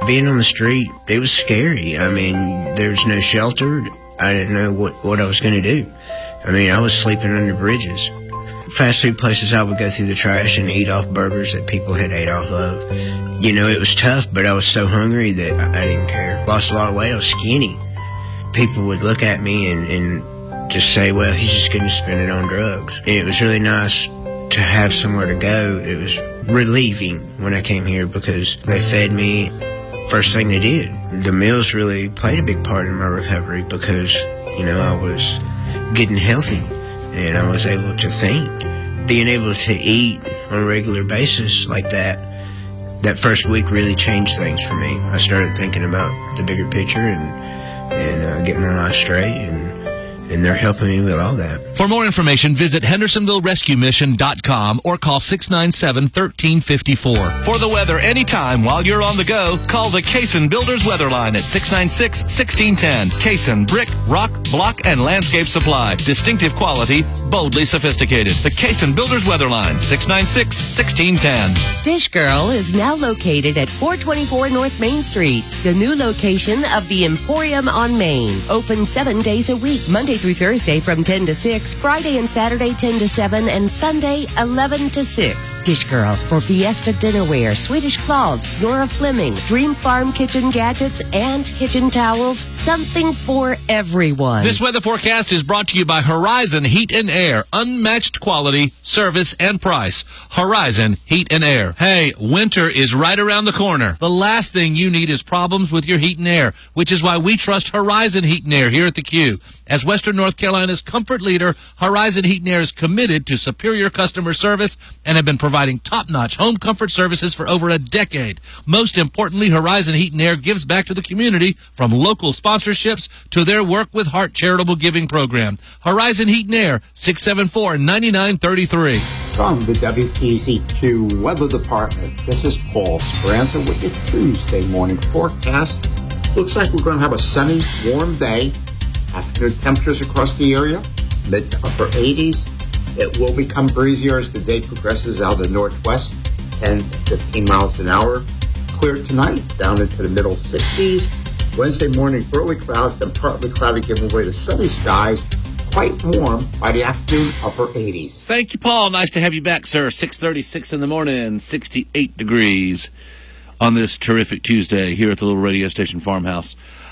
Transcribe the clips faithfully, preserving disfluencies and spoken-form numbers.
Being on the street, it was scary. I mean, there was no shelter. I didn't know what, what I was going to do. I mean, I was sleeping under bridges. Fast food places, I would go through the trash and eat off burgers that people had ate off of. You know, it was tough, but I was so hungry that I, I didn't care. Lost a lot of weight. I was skinny. People would look at me and, and just say, well, he's just going to spend it on drugs. And it was really nice to have somewhere to go. It was relieving when I came here because they fed me. First thing they did. The meals really played a big part in my recovery because, you know, I was getting healthy and I was able to think. Being able to eat on a regular basis like that, that first week really changed things for me. I started thinking about the bigger picture and, and uh, getting my life straight, and and they're helping me with all that. For more information, visit Hendersonville Rescue Mission dot com or call six nine seven, one three five four. For the weather anytime while you're on the go, call the Cason Builders Weather Line at six nine six, one six one zero. Cason Brick, Rock, Block, and Landscape Supply. Distinctive quality, boldly sophisticated. The Cason Builders Weather Line, six nine six, one six one zero. Dish Girl is now located at four twenty-four North Main Street, the new location of the Emporium on Main. Open seven days a week, Monday through Thursday from ten to six, Friday and Saturday ten to seven, and Sunday eleven to six. Dish Girl for Fiesta Dinnerware, Swedish Cloths, Nora Fleming, Dream Farm Kitchen Gadgets, and Kitchen Towels. Something for everyone. This weather forecast is brought to you by Horizon Heat and Air. Unmatched quality, service, and price. Horizon Heat and Air. Hey, winter is right around the corner. The last thing you need is problems with your heat and air, which is why we trust Horizon Heat and Air here at the Q. As Western North Carolina's comfort leader, Horizon Heat and Air is committed to superior customer service and have been providing top-notch home comfort services for over a decade. Most importantly, Horizon Heat and Air gives back to the community from local sponsorships to their Work with Heart charitable giving program. Horizon Heat and Air, six seven four, nine nine three three. From the W T Z Q Weather Department, this is Paul Speranza with your Tuesday morning forecast. Looks like we're going to have a sunny, warm day. Afternoon temperatures across the area, mid to upper eighties. It will become breezier as the day progresses out of the northwest, ten to fifteen miles an hour. Clear tonight, down into the middle sixties. Wednesday morning, early clouds, then partly cloudy, giving way to sunny skies. Quite warm by the afternoon, upper eighties. Thank you, Paul. Nice to have you back, sir. six thirty-six in the morning, sixty-eight degrees on this terrific Tuesday here at the little radio station Farmhouse.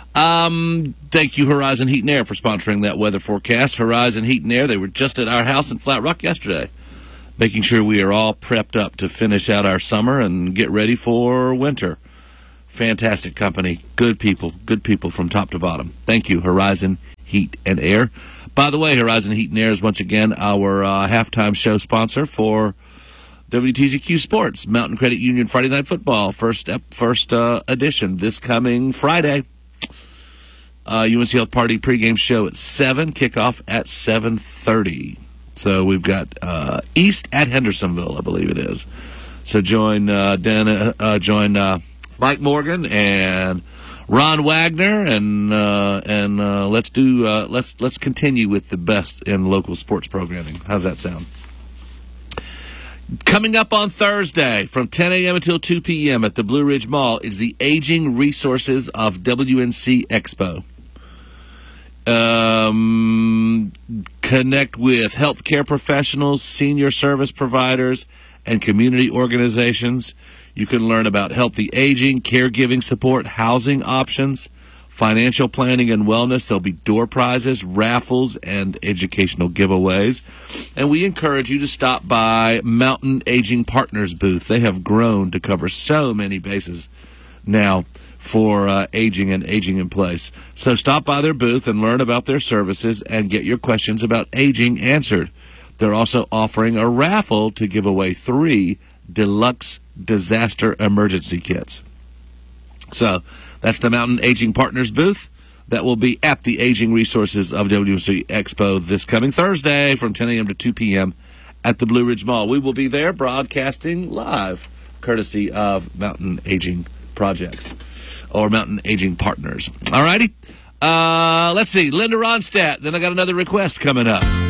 Um, thank you, Horizon Heat and Air, for sponsoring that weather forecast. Horizon Heat and Air, they were just at our house in Flat Rock yesterday, making sure we are all prepped up to finish out our summer and get ready for winter. Fantastic company, good people, good people from top to bottom. Thank you, Horizon Heat and Air. By the way, Horizon Heat and Air is once again our uh, halftime show sponsor for W T Z Q Sports, Mountain Credit Union Friday Night Football, first, first uh, edition this coming Friday. Uh, U N C Health Party pregame show at seven, kickoff at seven thirty. So we've got uh, East at Hendersonville, I believe it is. So join uh, Dan, uh, join uh, Mike Morgan and Ron Wagner, and uh, and uh, let's do uh, let's let's continue with the best in local sports programming. How's that sound? Coming up on Thursday from ten a.m. until two p.m. at the Blue Ridge Mall is the Aging Resources of W N C Expo. Um, connect with healthcare professionals, senior service providers, and community organizations. You can learn about healthy aging, caregiving support, housing options, financial planning and wellness. There'll be door prizes, raffles, and educational giveaways. And we encourage you to stop by Mountain Aging Partners booth. They have grown to cover so many bases now for uh, aging and aging in place. So stop by their booth and learn about their services and get your questions about aging answered. They're also offering a raffle to give away three deluxe disaster emergency kits. So that's the Mountain Aging Partners booth. That will be at the Aging Resources of W N C Expo this coming Thursday from ten a.m. to two p.m. at the Blue Ridge Mall. We will be there broadcasting live, courtesy of Mountain Aging Projects or Mountain Aging Partners. All righty. Uh, let's see. Linda Ronstadt. Then I got another request coming up.